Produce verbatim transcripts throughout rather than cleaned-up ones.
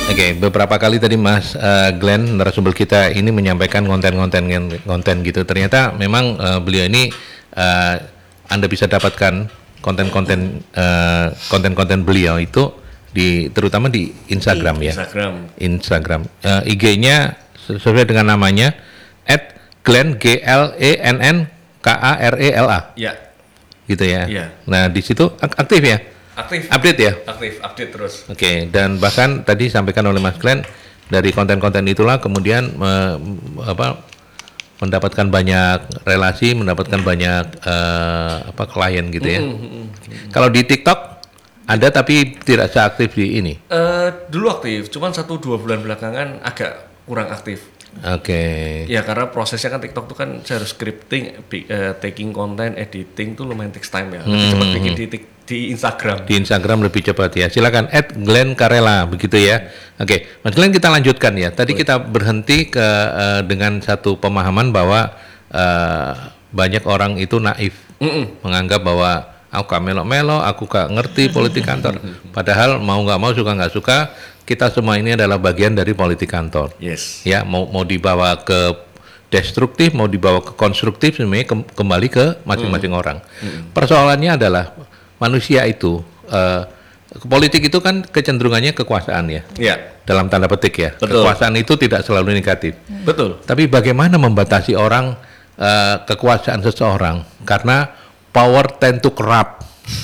Oke, beberapa kali tadi Mas uh, Glenn narasumber kita ini menyampaikan konten-konten konten gitu. Ternyata memang uh, beliau ini uh, Anda bisa dapatkan konten-konten uh, konten-konten beliau itu di terutama di Instagram ya. Instagram. Instagram. Uh, I G-nya sesuai dengan namanya at Glenn G L E N N K A R E L A. Ya. Gitu ya. Ya. Nah, di situ ak- aktif ya. Aktif. Update ya? Aktif, update terus. Oke, okay. Dan bahkan tadi disampaikan oleh Mas Glenn dari konten-konten itulah kemudian me, apa, mendapatkan banyak relasi, mendapatkan banyak uh, apa klien gitu ya. Mm-hmm. Mm-hmm. Kalau di TikTok ada tapi tidak seaktif di ini. Uh, dulu aktif, cuman satu dua bulan belakangan agak kurang aktif. Oke. Okay. Ya karena prosesnya kan TikTok tuh kan saya harus scripting, uh, taking content, editing tuh lumayan takes time ya. Lebih hmm. cepat bikin di, di Instagram. Di Instagram lebih cepat ya. Silakan at Glenn Karela begitu ya. Oke, okay. Mas Glenn kita lanjutkan ya. Tadi Boleh. Kita berhenti ke uh, dengan satu pemahaman bahwa uh, banyak orang itu naif, Mm-mm. menganggap bahwa aku gak melo-melo, aku gak ngerti politik kantor. Padahal mau nggak mau, suka nggak suka, kita semua ini adalah bagian dari politik kantor. Yes. Ya, mau mau dibawa ke destruktif, mau dibawa ke konstruktif, sebenarnya ke, kembali ke masing-masing mm. orang. Mm. Persoalannya adalah manusia itu, uh, politik itu kan kecenderungannya kekuasaan ya. Yeah. Dalam tanda petik ya. Betul. Kekuasaan itu tidak selalu negatif. Mm. Betul. Tapi bagaimana membatasi orang uh, kekuasaan seseorang? Karena power tend to corrupt.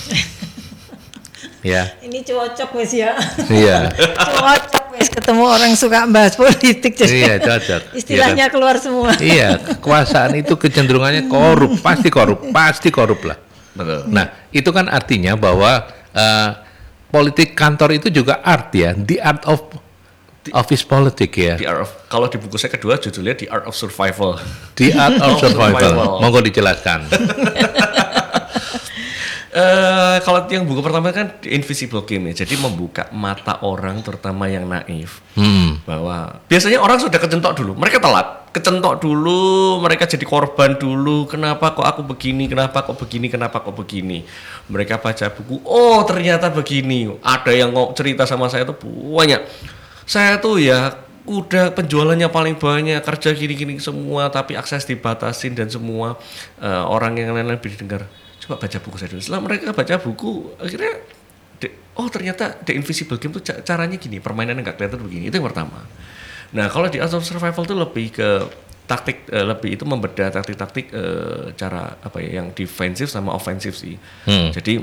Ya. Ini cocok wes ya. Iya. Cocok wes ketemu orang suka bahas politik jadi. Iya, cocok. Istilahnya iya, kan? Keluar semua. Iya, kekuasaan itu kecenderungannya korup, pasti korup, pasti korup lah. Betul. Nah, itu kan artinya bahwa uh, politik kantor itu juga art ya, the art of office politik ya. The art of, kalau di buku saya kedua judulnya The Art of Survival. The Art of Survival. Monggo dijelaskan. Uh, kalau yang buku pertama kan The Invisible Game ya, jadi membuka mata orang terutama yang naif hmm. bahwa biasanya orang sudah kecentok dulu, mereka telat, kecentok dulu, mereka jadi korban dulu. Kenapa kok aku begini? Kenapa kok begini? Kenapa kok begini? Mereka baca buku, oh ternyata begini. Ada yang ngomong cerita sama saya tuh banyak. Saya tuh ya udah penjualannya paling banyak, kerja gini-gini semua, tapi akses dibatasin dan semua uh, orang yang lain-lain bisa dengar. Coba baca buku saya dulu. Setelah mereka baca buku, akhirnya, de, oh ternyata The Invisible Game tuh caranya gini, permainannya nggak kelihatan begini. Itu yang pertama. Nah kalau di Art of Survival tuh lebih ke taktik, uh, lebih itu membedah taktik-taktik uh, cara apa ya, yang defensif sama ofensif sih. Hmm. Jadi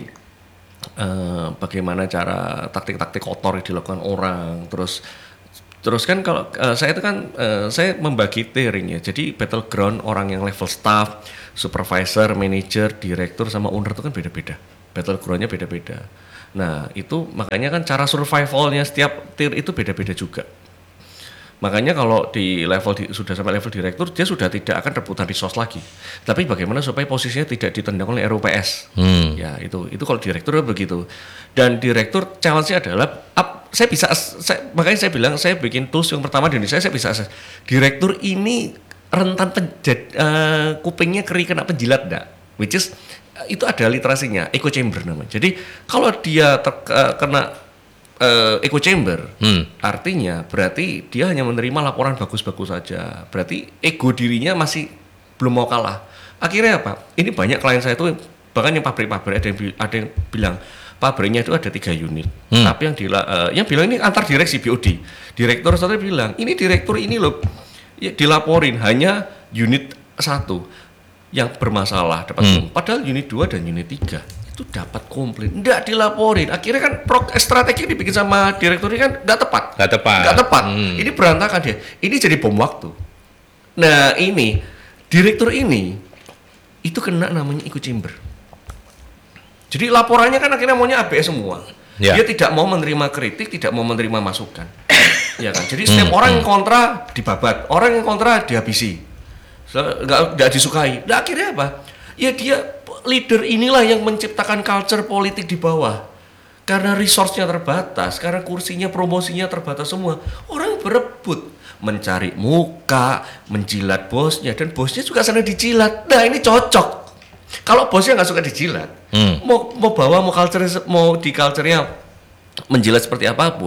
uh, bagaimana cara taktik-taktik kotor yang dilakukan orang, terus Terus kan kalau uh, saya itu kan uh, saya membagi tiering ya. Jadi battleground orang yang level staff, supervisor, manager, direktur sama owner itu kan beda-beda. Battlegroundnya beda-beda. Nah itu makanya kan cara survivalnya setiap tier itu beda-beda juga. Makanya kalau di level di, sudah sampai level direktur, dia sudah tidak akan rebutan resource lagi. Tapi bagaimana supaya posisinya tidak ditendang oleh R U P S? Hmm. Ya itu itu kalau direktur begitu. Dan direktur challenge-nya adalah up, saya bisa saya, makanya saya bilang saya bikin tools yang pertama di Indonesia, saya bisa assess. Direktur ini rentan penjad, uh, kupingnya keri kena penjilat enggak? Which is uh, itu ada literasinya, echo chamber namanya. Jadi kalau dia ter, uh, kena Uh, echo chamber, hmm. artinya berarti dia hanya menerima laporan bagus-bagus saja. Berarti ego dirinya masih belum mau kalah. Akhirnya apa? Ini banyak klien saya itu, bahkan yang pabrik-pabrik ada yang, ada yang bilang pabriknya itu ada tiga unit. Hmm. Tapi yang dila, uh, yang bilang ini antar direksi B O D. Direktur satu bilang ini direktur ini loh ya, dilaporin hanya unit satu yang bermasalah dapat hmm. padahal unit dua dan unit tiga itu dapat komplain, enggak dilaporin. Akhirnya kan pro, strategi yang dibikin sama direktur ini kan enggak tepat. Enggak tepat. Enggak tepat. Hmm. Ini berantakan dia. Ini jadi bom waktu. Nah, ini direktur ini itu kena namanya echo chamber. Jadi laporannya kan akhirnya maunya A B S semua. Ya. Dia tidak mau menerima kritik, tidak mau menerima masukan. Ya kan. Jadi setiap hmm. orang yang kontra dibabat, orang yang kontra dihabisi. Enggak enggak disukai. Nah, akhirnya apa? Ya dia leader inilah yang menciptakan culture politik di bawah. Karena resource-nya terbatas, karena kursinya, promosinya terbatas semua. Orang berebut mencari muka, menjilat bosnya, dan bosnya juga sana dijilat. Nah ini cocok. Kalau bosnya nggak suka dijilat, hmm. mau mau bawa mau culture mau di culture-nya menjilat seperti apapun,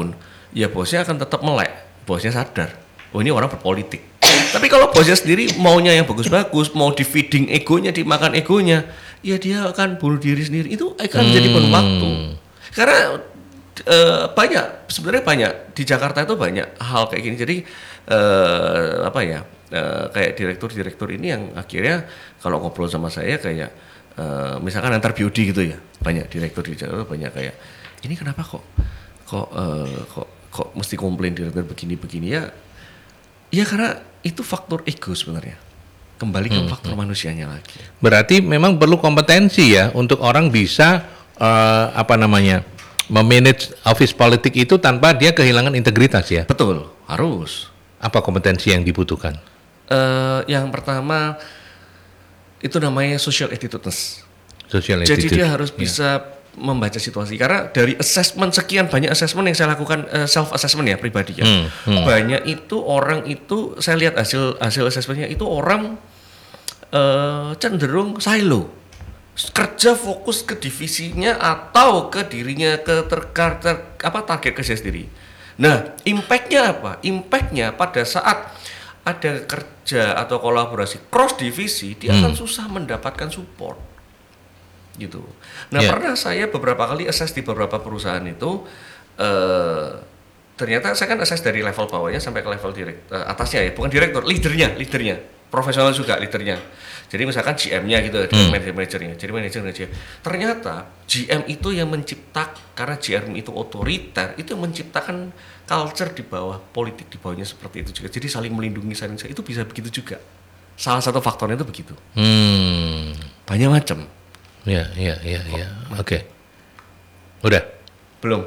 ya bosnya akan tetap melek. Bosnya sadar, oh ini orang berpolitik. Tapi kalau bosnya sendiri maunya yang bagus-bagus, mau di feeding egonya, dimakan egonya, ya dia akan bunuh diri sendiri. Itu akan hmm. jadi penuh waktu. Karena uh, banyak, sebenarnya banyak di Jakarta itu banyak hal kayak gini. Jadi uh, apa ya, uh, kayak direktur-direktur ini yang akhirnya kalau ngobrol sama saya kayak, uh, misalkan antar B O D gitu ya, banyak direktur di Jakarta banyak kayak, ini kenapa kok, kok, uh, kok, kok mesti komplain direktur begini-begini ya? Ya karena itu faktor ego sebenarnya. Kembali ke hmm, faktor hmm. manusianya lagi. Berarti memang perlu kompetensi ya untuk orang bisa uh, apa namanya memanage office politik itu tanpa dia kehilangan integritas ya. Betul, harus. Apa kompetensi yang dibutuhkan? Uh, yang pertama itu namanya social attitudeness. Social Jadi attitude. dia harus ya. bisa membaca situasi, karena dari assessment sekian banyak assessment yang saya lakukan, uh, self assessment ya pribadi ya, hmm, hmm. banyak itu orang itu saya lihat hasil hasil assessmentnya itu orang uh, cenderung silo, kerja fokus ke divisinya atau ke dirinya, ke ter, ter, apa target kerja sendiri. Nah, impactnya apa? Impactnya pada saat ada kerja atau kolaborasi cross divisi, dia hmm. akan susah mendapatkan support. Gitu. Nah yeah. pernah saya beberapa kali assess di beberapa perusahaan itu, uh, ternyata saya kan assess dari level bawahnya sampai ke level direkt, uh, atasnya ya, bukan direktur, leadernya, leadernya, profesional juga leadernya. Jadi misalkan G M-nya gitu, hmm. manajer-manajernya, jadi manajer-manajer. Ternyata G M itu yang menciptakan, karena G M itu otoriter, itu yang menciptakan culture di bawah, politik di bawahnya seperti itu juga. Jadi saling melindungi, saling itu bisa begitu juga. Salah satu faktornya itu begitu. Hmm. Banyak macam. Ya, ya, ya, ya. Oke. Okay. Udah? Belum.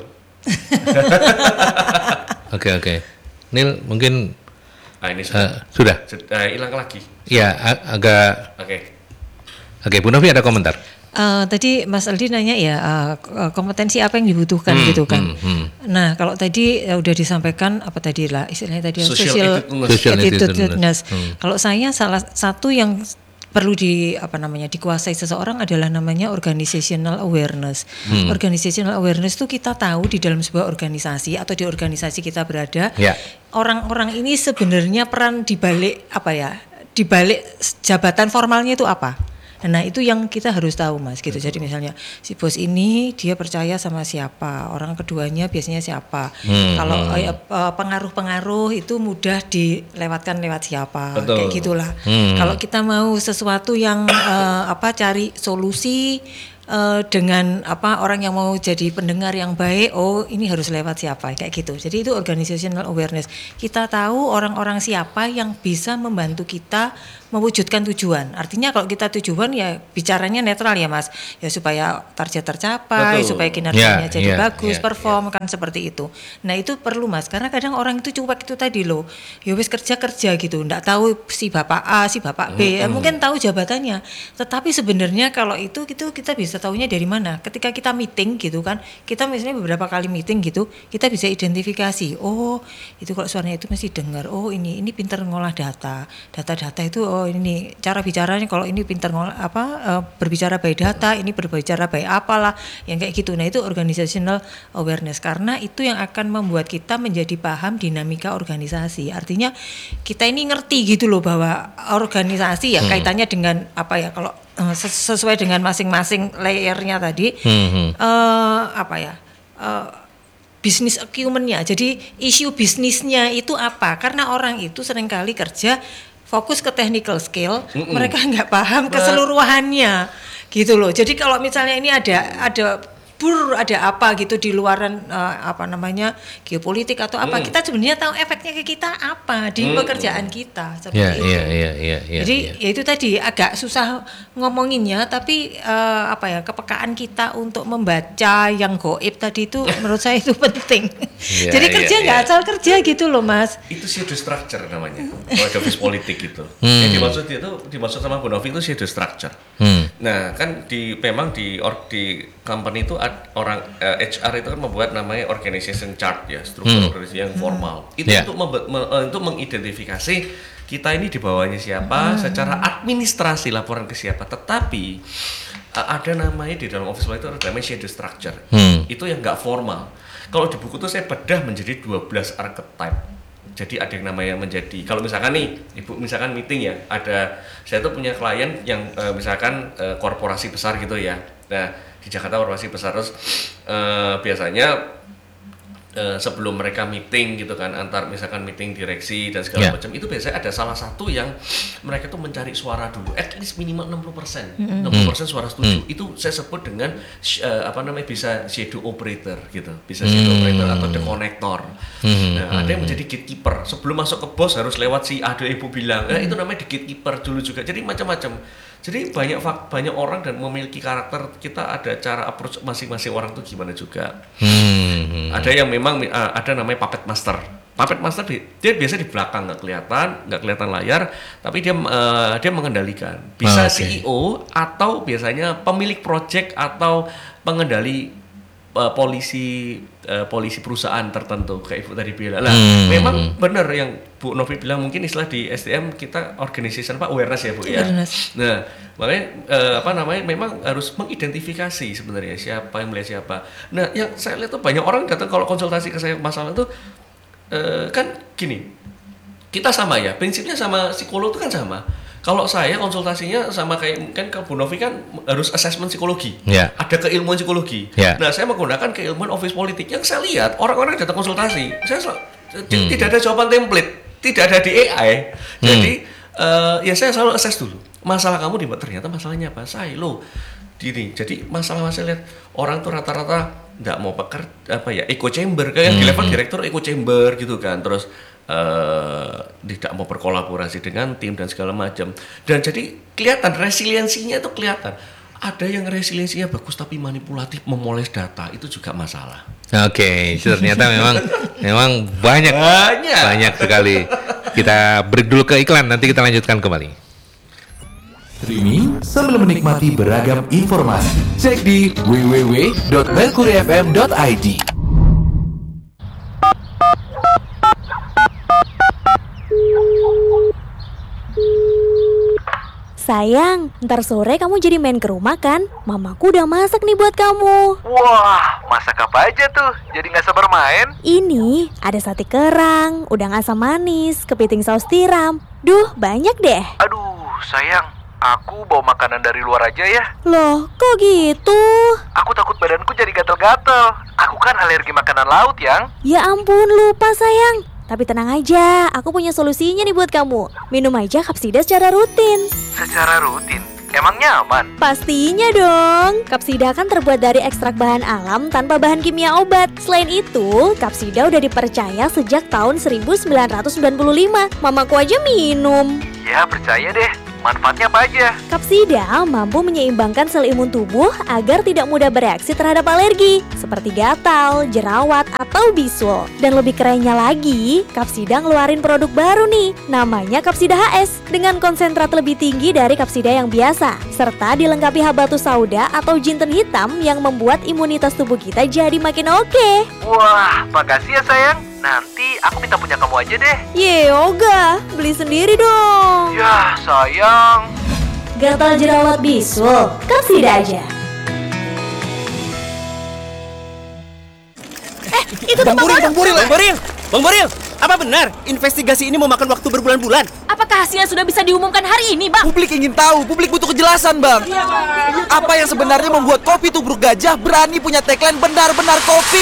Oke, oke. Nil mungkin ah, ini sudah. Uh, sudah. Hilang uh, lagi. Ya, ag- agak. Oke. Okay. Oke, okay, Bu Novi ada komentar? Uh, tadi Mas Aldi nanya ya uh, kompetensi apa yang dibutuhkan hmm, gitu kan. Hmm, hmm. Nah kalau tadi uh, udah disampaikan apa tadi lah istilahnya tadi social, social attitudeness. Hmm. Kalau saya salah satu yang perlu di apa namanya dikuasai seseorang adalah namanya organizational awareness. Hmm. Organizational awareness itu kita tahu di dalam sebuah organisasi atau di organisasi kita berada, yeah. orang-orang ini sebenarnya peran di balik apa ya, di balik jabatan formalnya itu apa. Nah itu yang kita harus tahu Mas gitu. Jadi misalnya si bos ini dia percaya sama siapa, orang keduanya biasanya siapa. Hmm, Kalau hmm. uh, pengaruh-pengaruh itu mudah dilewatkan lewat siapa. Betul. Kayak gitulah. Hmm. Kalau kita mau sesuatu yang uh, apa cari solusi uh, dengan apa orang yang mau jadi pendengar yang baik, oh ini harus lewat siapa kayak gitu. Jadi itu organizational awareness. Kita tahu orang-orang siapa yang bisa membantu kita mewujudkan tujuan. Artinya kalau kita tujuan ya bicaranya netral ya Mas. Ya supaya target tercapai, betul. Supaya kinerjanya yeah, jadi yeah, bagus, yeah, perform yeah. kan seperti itu. Nah itu perlu Mas. Karena kadang orang itu cuek itu tadi loh. Ya wis kerja-kerja gitu. Nggak tahu si bapak A, si bapak B. Mm-hmm. Ya, mungkin tahu jabatannya. Tetapi sebenarnya kalau itu gitu kita bisa tahunya dari mana? Ketika kita meeting gitu kan. Kita misalnya beberapa kali meeting gitu. Kita bisa identifikasi. Oh itu kalau suaranya itu mesti dengar. Oh ini ini pintar ngolah data. Data-data itu oh ini cara bicaranya kalau ini pintar ngolah apa uh, berbicara by data, ini berbicara by apalah yang kayak gitu. Nah itu organizational awareness karena itu yang akan membuat kita menjadi paham dinamika organisasi. Artinya kita ini ngerti gitu loh bahwa organisasi ya hmm. kaitannya dengan apa ya kalau uh, sesuai dengan masing-masing layernya tadi hmm. uh, apa ya uh, bisnis acumen-nya. Jadi isu bisnisnya itu apa? Karena orang itu seringkali kerja fokus ke technical skill, mm-mm. mereka nggak paham keseluruhannya, gitu loh. Jadi kalau misalnya ini ada ada bur ada apa gitu di luaran uh, apa namanya geopolitik atau apa, mm. kita sebenarnya tahu efeknya ke kita apa di mm. pekerjaan kita seperti yeah, itu. Yeah, yeah, yeah, yeah, Jadi yeah. ya itu tadi agak susah ngomonginnya, tapi uh, apa ya kepekaan kita untuk membaca yang goib tadi itu menurut saya itu penting. Yeah, Jadi kerja nggak yeah, yeah. asal kerja gitu loh Mas. Itu shadow structure namanya. Kalau ada office politik gitu. Hmm. Yang dimaksud itu dimaksud sama Bu Novi itu shadow structure. Hmm. Nah kan di memang di or, di company itu orang uh, H R itu kan membuat namanya organization chart ya, struktur hmm. organisasi yang formal. Hmm. Itu yeah. untuk membe- me- uh, untuk mengidentifikasi kita ini di bawahnya siapa, hmm. secara administrasi laporan ke siapa. Tetapi uh, ada namanya di dalam office itu ada namanya shadow structure. Hmm. Itu yang nggak formal. kalau di buku tuh saya bedah menjadi dua belas archetype. Jadi ada yang namanya menjadi, kalau misalkan nih ibu misalkan meeting ya, ada saya tuh punya klien yang uh, misalkan uh, korporasi besar gitu ya. Nah di Jakarta korporasi besar, terus uh, biasanya uh, sebelum mereka meeting gitu kan, antar misalkan meeting direksi dan segala yeah. macam, itu biasanya ada salah satu yang mereka tuh mencari suara dulu, at least minimal enam puluh persen, mm-hmm. enam puluh persen suara setuju. Mm. Itu saya sebut dengan uh, apa namanya, bisa shadow operator gitu, bisa shadow mm. operator atau the connector. Mm-hmm. Nah ada yang menjadi gatekeeper, sebelum masuk ke bos harus lewat si ada ibu bilang, eh, itu namanya di gatekeeper dulu juga. Jadi macam-macam. Jadi banyak banyak orang dan memiliki karakter, kita ada cara approach masing-masing orang tuh gimana juga. Hmm. Ada yang memang uh, ada namanya puppet master. Puppet master di, dia biasa di belakang, nggak kelihatan, nggak kelihatan layar, tapi dia uh, dia mengendalikan. Bisa oh, okay. C E O atau biasanya pemilik project atau pengendali uh, polisi uh, polisi perusahaan tertentu kayak Ibu tadi bilang. Nah, hmm. memang benar yang Bu Novi bilang, mungkin istilah di S D M kita organization apa awareness ya Bu ya. Awareness. Nah, makanya uh, apa namanya, memang harus mengidentifikasi sebenarnya siapa yang melihat siapa. Nah, yang saya lihat tuh banyak orang datang kalau konsultasi ke saya masalah itu uh, kan gini. Kita sama ya, prinsipnya sama psikolog itu kan sama. Kalau saya konsultasinya sama kayak kan ke Bu Novi kan harus assessment psikologi, yeah. ada keilmuan psikologi. Yeah. Nah, saya menggunakan keilmuan office politik. Yang saya lihat orang-orang datang konsultasi, saya sel- hmm. tidak ada jawaban template, tidak ada di A I. Hmm. Jadi uh, ya saya selalu assess dulu. Masalah kamu di mana? Ternyata masalahnya apa? Saya lo. Gini. Jadi masalah-masalah lihat orang tuh rata-rata nggak mau pekerja apa ya, echo chamber kayak hmm. di level direktur echo chamber gitu kan. Terus Uh, tidak mau berkolaborasi dengan tim dan segala macam, dan jadi kelihatan resiliensinya itu kelihatan. Ada yang resiliensinya bagus tapi manipulatif, memoles data, itu juga masalah. Oke, okay, ternyata memang memang banyak banyak banyak sekali. Kita break dulu ke iklan, nanti kita lanjutkan kembali. Streaming sambil menikmati beragam informasi. Cek di w w w dot mercury f m dot i d. Sayang, ntar sore kamu jadi main ke rumah kan? Mamaku udah masak nih buat kamu. Wah, masak apa aja tuh? Jadi gak sabar main? Ini, ada sate kerang, udang asam manis, kepiting saus tiram. Duh, banyak deh. Aduh, sayang, aku bawa makanan dari luar aja ya. Loh, kok gitu? Aku takut badanku jadi gatel-gatel. Aku kan alergi makanan laut, Yang. Ya ampun, lupa sayang. Tapi tenang aja, aku punya solusinya nih buat kamu. Minum aja Kapsida secara rutin. Secara rutin? Emangnya aman? Pastinya dong. Kapsida kan terbuat dari ekstrak bahan alam tanpa bahan kimia obat. Selain itu, Kapsida udah dipercaya sejak tahun seribu sembilan ratus sembilan puluh lima. Mamaku aja minum. Ya, percaya deh. Manfaatnya apa aja? Kapsida mampu menyeimbangkan sel imun tubuh agar tidak mudah bereaksi terhadap alergi, seperti gatal, jerawat, atau bisul. Dan lebih kerennya lagi, Kapsida ngeluarin produk baru nih, namanya Kapsida H S, dengan konsentrat lebih tinggi dari Kapsida yang biasa, serta dilengkapi habatus sauda atau jinten hitam yang membuat imunitas tubuh kita jadi makin oke. Wah, makasih ya sayang. Nanti aku minta punya kamu aja deh. Ye, Oga, beli sendiri dong. Ya, sayang. Gatal jerawat bisul, Kapsida aja. Eh, itu Bang Boril, Bang Boril, Bang Boril. Bang Boril, apa benar investigasi ini memakan waktu berbulan-bulan? Apakah hasilnya sudah bisa diumumkan hari ini, Bang? Publik ingin tahu, publik butuh kejelasan, Bang. Iya, Bang. Apa yang sebenarnya membuat kopi tubruk gajah berani punya tagline benar-benar kopi?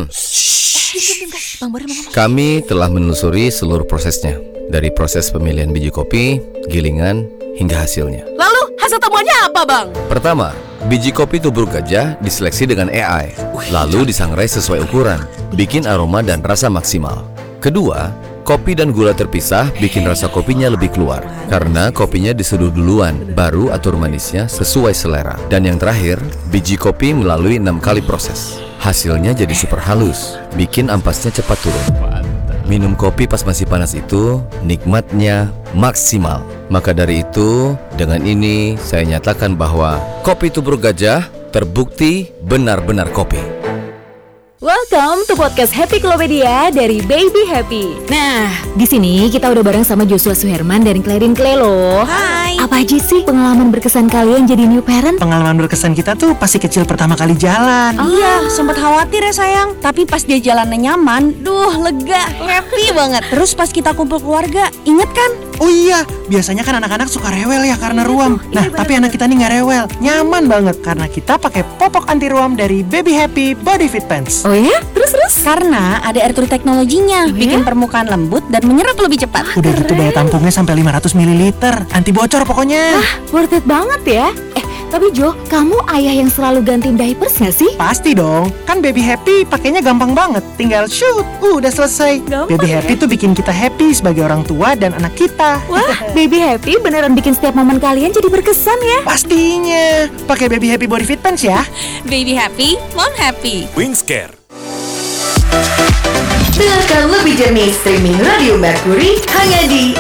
Kami telah menelusuri seluruh prosesnya, dari proses pemilihan biji kopi, gilingan, hingga hasilnya. Lalu hasil temuannya apa, Bang? Pertama, biji kopi tubruk gajah diseleksi dengan A I, lalu disangrai sesuai ukuran, bikin aroma dan rasa maksimal. Kedua, kopi dan gula terpisah bikin rasa kopinya lebih keluar, karena kopinya diseduh duluan, baru atur manisnya sesuai selera. Dan yang terakhir, biji kopi melalui enam kali proses. Hasilnya jadi super halus, bikin ampasnya cepat turun. Minum kopi pas masih panas itu nikmatnya maksimal. Maka dari itu, dengan ini saya nyatakan bahwa kopi tubruk gajah terbukti benar-benar kopi. Welcome to podcast Happy Klopedia dari Baby Happy. Nah, di sini kita udah bareng sama Joshua Suherman dan Clarin Clay loh. Hai. Apa aja sih pengalaman berkesan kalian jadi new parent? Pengalaman berkesan kita tuh pasti kecil pertama kali jalan. Oh. Iya, sempat khawatir ya sayang. Tapi pas dia jalannya nyaman, duh lega, happy banget. Terus pas kita kumpul keluarga, inget kan? Oh iya, biasanya kan anak-anak suka rewel ya karena ruam. Nah, iya, tapi anak kita nih nggak rewel, nyaman banget karena kita pakai popok anti ruam dari Baby Happy Body Fit Pants. Oh ya? Terus-terus? Karena ada air true teknologinya, oh, bikin ya? permukaan lembut dan menyerap lebih cepat. Udah gitu daya tampungnya sampai lima ratus mililiter, anti bocor pokoknya. Wah, worth it banget ya. Eh, tapi Jo, kamu ayah yang selalu gantiin diapers nggak sih? Pasti dong, kan Baby Happy pakainya gampang banget, tinggal shoot, uh, udah selesai. Gampang, Baby Happy ya? tuh bikin kita happy sebagai orang tua dan anak kita. Wah, Baby Happy beneran bikin setiap momen kalian jadi berkesan ya? Pastinya, pakai Baby Happy Body Fit Pants ya. Baby Happy, Mom Happy. Wingscare. Dengarkan lebih jernih streaming Radio Mercury hanya di